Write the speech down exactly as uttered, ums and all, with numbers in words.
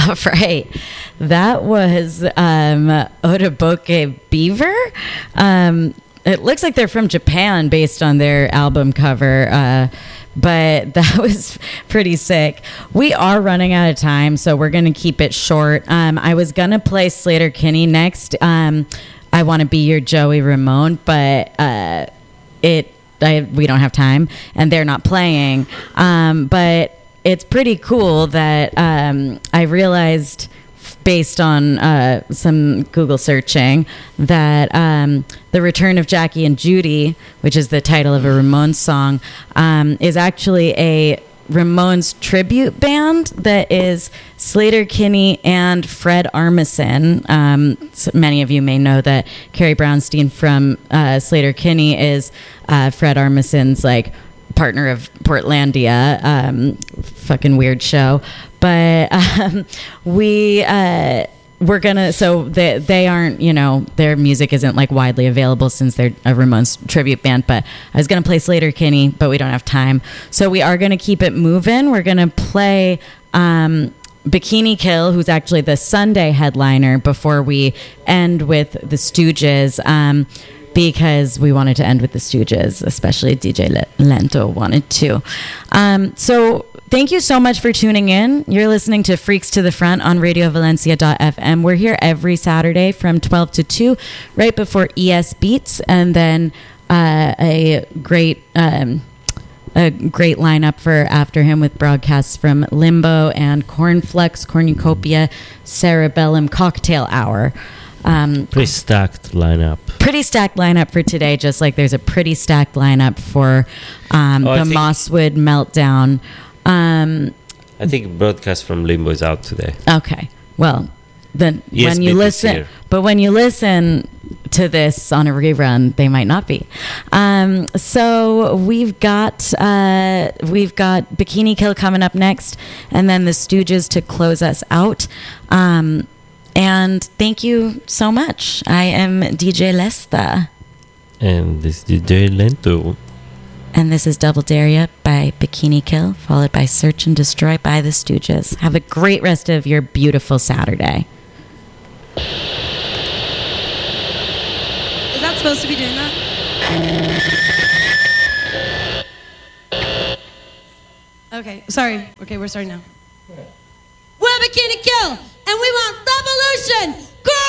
All right. That was um, Otoboke Beaver. Um, it looks like they're from Japan based on their album cover. Uh, but that was pretty sick. We are running out of time, so we're going to keep it short. Um, I was going to play Sleater-Kinney next. Um, I Want to Be Your Joey Ramone, but uh, it I, we don't have time, and they're not playing. Um, but it's pretty cool that um, I realized, based on uh, some Google searching, that um, The Return of Jackie and Judy, which is the title of a Ramones song, um, is actually a Ramones tribute band that is Sleater-Kinney and Fred Armisen. Um, so many of you may know that Carrie Brownstein from uh, Sleater-Kinney is uh, Fred Armisen's like partner of Portlandia. Um, fucking weird show. But um, we uh, we're gonna so they they aren't, you know, their music isn't like widely available since they're a Ramones tribute band. But I was gonna play Sleater-Kinney, but we don't have time, so we are gonna keep it moving. We're gonna play um, Bikini Kill, who's actually the Sunday headliner, before we end with the Stooges. Um, because we wanted to end with the Stooges, especially D J Lento wanted to. Um, so thank you so much for tuning in. You're listening to Freaks to the Front on radio valencia dot f m. We're here every Saturday from twelve to two, right before E S Beats, and then uh, a great... Um, a great lineup for after him with broadcasts from Limbo and Cornflex, Cornucopia, Cerebellum Cocktail Hour. Um, pretty stacked lineup. Pretty stacked lineup for today, just like there's a pretty stacked lineup for um, oh, the Mosswood Meltdown. Um, I think broadcast from Limbo is out today. Okay, well, then yes, when you listen, but when you listen to this on a rerun, they might not be. Um, so we've got uh, we've got Bikini Kill coming up next, and then the Stooges to close us out. Um, And thank you so much. I am D J Lesta. And this is D J Lento. And this is Double Daria by Bikini Kill, followed by Search and Destroy by the Stooges. Have a great rest of your beautiful Saturday. Is that supposed to be doing that? Okay, sorry. Okay, we're starting now. We're Bikini Kill, and we want revolution!